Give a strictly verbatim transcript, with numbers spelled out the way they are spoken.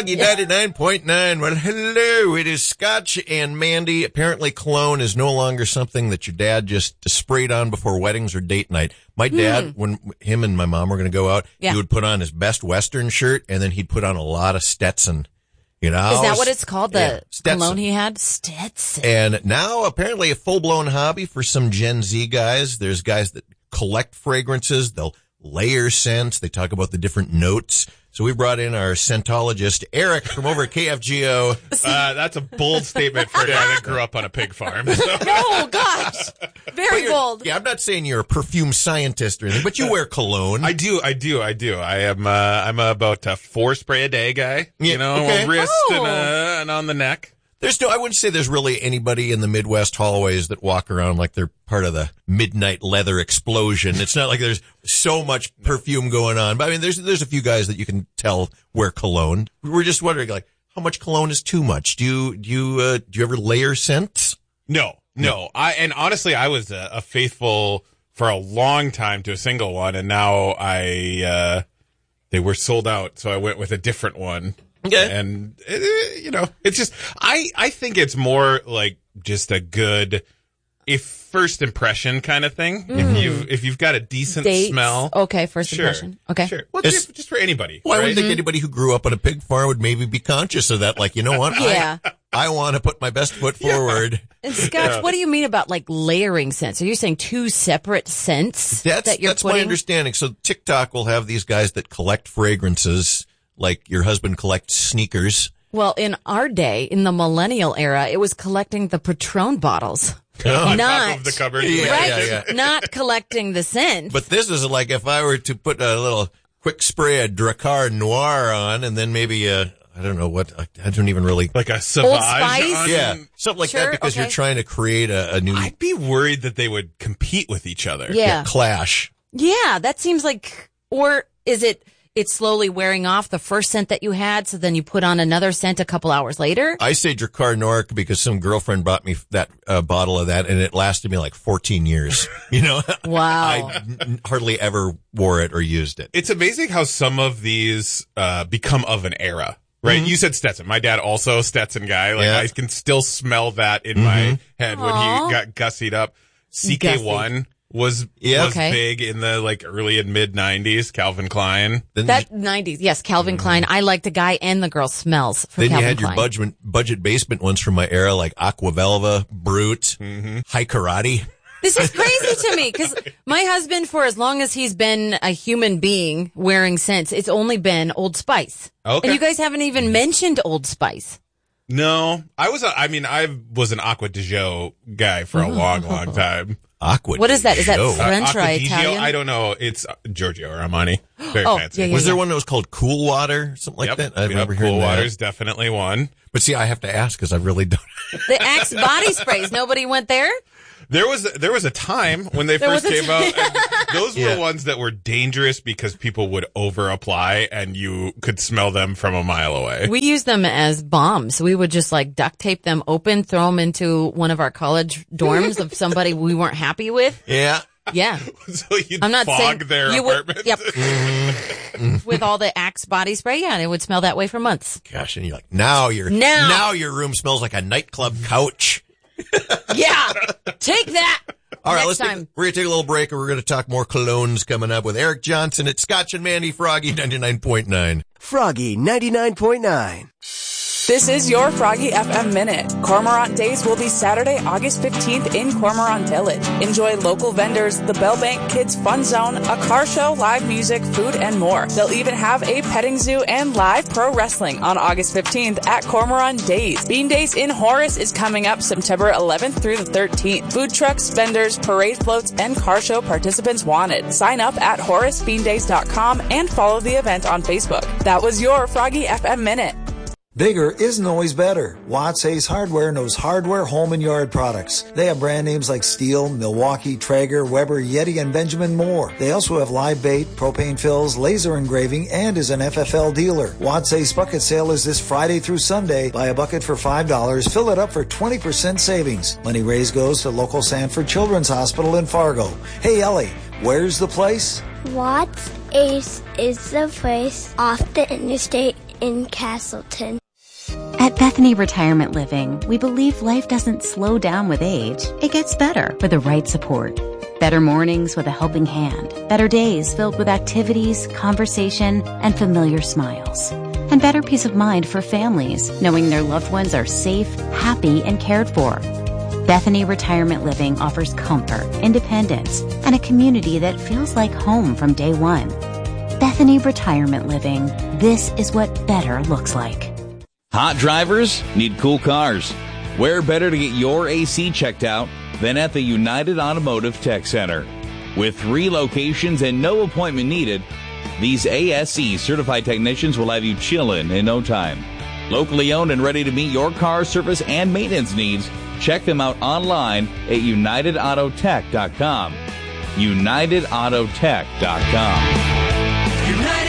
Froggy ninety-nine point nine. Well, hello. It is Scotch and Mandy. Apparently, cologne is no longer something that your dad just sprayed on before weddings or date night. My dad, mm. when him and my mom were going to go out, yeah. he would put on his Best Western shirt, and then he'd put on a lot of Stetson. You know, is that what it's called? The yeah, cologne he had? Stetson. And now, apparently, a full-blown hobby for some Gen Z guys. There's guys that collect fragrances. They'll layer scents. They talk about the different notes. So we brought in our scentologist, Eric, from over at K F G O. Uh, that's a bold statement for a guy that grew up on a pig farm. So. No, gosh. Very bold. Yeah, I'm not saying you're a perfume scientist or anything, but you wear cologne. I do, I do, I do. I am, uh, I'm about a four spray a day guy. Yeah, you know, okay. a wrist oh. and, uh, and on the neck. There's no, I wouldn't say there's really anybody in the Midwest hallways that walk around like they're part of the midnight leather explosion. It's not like there's so much perfume going on. But I mean, there's, there's a few guys that you can tell wear cologne. We're just wondering, like, how much cologne is too much? Do you, do you, uh, do you ever layer scents? No, no. I, and honestly, I was a, a faithful for a long time to a single one. And now I, uh, they were sold out. So I went with a different one. Okay. And, it, you know, it's just, I, I think it's more like just a good, if first impression kind of thing. Mm. If you if you've got a decent Dates. smell. Okay, first sure, impression. Okay. Sure. Well, just, just for anybody. Well, right? I would think anybody who grew up on a pig farm would maybe be conscious of that. Like, you know what? Yeah. I, I want to put my best foot forward. And Scotch, yeah. what do you mean about like layering scents? Are you saying two separate scents that's, that you're That's putting? my understanding. So TikTok will have these guys that collect fragrances, like your husband collects sneakers. Well, in our day, in the millennial era, it was collecting the Patron bottles. Oh, not of the cupboard. Yeah, right, yeah, yeah. not collecting the scent. But this is like if I were to put a little quick spray of Drakkar Noir on, and then maybe a, I don't know what, I don't even really. Like a Sauvage. Old Spice? On, yeah, something like sure, that because okay. you're trying to create a, a new. I'd be worried that they would compete with each other. Yeah. yeah, clash. Yeah, that seems like, or is it, it's slowly wearing off the first scent that you had, so then you put on another scent a couple hours later? I say Drakkar Noir because some girlfriend bought me that uh, bottle of that, and it lasted me like fourteen years. You know? Wow. I n- hardly ever wore it or used it. It's amazing how some of these uh become of an era. Right? Mm-hmm. You said Stetson. My dad also a Stetson guy. Like, yeah. I can still smell that in mm-hmm. my head when Aww. he got gussied up. C K one was yeah. was okay. big in the like early and mid nineties. Calvin Klein. Then That you, nineties, yes, Calvin mm-hmm. Klein. I like the guy and the girl smells from Then Calvin you had Klein. your budget budget basement ones from my era, like Aqua Velva, Brute, mm-hmm. High Karate. This is crazy to me because my husband, for as long as he's been a human being wearing scents, it's only been Old Spice. Okay. And you guys haven't even mentioned Old Spice. No, I was. A, I mean, I was an Aqua di Gio guy for a long, long time. Aqua. What is that? Is that Gio. French uh, or Aqua di Gio? Italian? I don't know. It's uh, Giorgio Armani. Very Oh, fancy. yeah, yeah, Was there one that was called Cool Water, something like Yep. that? I Yep. remember Cool hearing Water's that. definitely one. But see, I have to ask because I really don't. The Axe body sprays. Nobody went there? There was there was a time when they There first was a came out. And those Yeah. were ones that were dangerous because people would over apply and you could smell them from a mile away. We used them as bombs. We would just like duct tape them open, throw them into one of our college dorms of somebody we weren't happy with. Yeah. Yeah. So you'd I'm not fog saying their you would, apartment. Yep. With all the Axe body spray, yeah, and it would smell that way for months. Gosh, and you're like, now your Now. now your room smells like a nightclub couch. Yeah. Take that. All right, Next let's take, time. we're going to take a little break, and we're going to talk more colognes coming up with Eric Johnson at Scotch and Mandy Froggy ninety-nine point nine. Froggy ninety-nine point nine. This is your Froggy F M Minute. Cormorant Days will be Saturday, August fifteenth in Cormorant Village. Enjoy local vendors, the Bell Bank Kids Fun Zone, a car show, live music, food, and more. They'll even have a petting zoo and live pro wrestling on August fifteenth at Cormorant Days. Bean Days in Horace is coming up September eleventh through the thirteenth. Food trucks, vendors, parade floats, and car show participants wanted. Sign up at horace bean days dot com and follow the event on Facebook. That was your Froggy F M Minute. Bigger isn't always better. Watts Ace Hardware knows hardware, home, and yard products. They have brand names like Stihl, Milwaukee, Traeger, Weber, Yeti, and Benjamin Moore. They also have live bait, propane fills, laser engraving, and is an F F L dealer. Watts Ace Bucket Sale is this Friday through Sunday. Buy a bucket for five dollars, fill it up for twenty percent savings. Money raised goes to local Sanford Children's Hospital in Fargo. Hey, Ellie, where's the place? Watts Ace is the place off the interstate in Castleton. At Bethany Retirement Living, we believe life doesn't slow down with age. It gets better with the right support. Better mornings with a helping hand. Better days filled with activities, conversation, and familiar smiles. And better peace of mind for families, knowing their loved ones are safe, happy, and cared for. Bethany Retirement Living offers comfort, independence, and a community that feels like home from day one. Bethany Retirement Living. This is what better looks like. Hot drivers need cool cars. Where better to get your A C checked out than at the United Automotive Tech Center? With three locations and no appointment needed, these A S E certified technicians will have you chillin' in no time. Locally owned and ready to meet your car service and maintenance needs, check them out online at united auto tech dot com. united auto tech dot com. United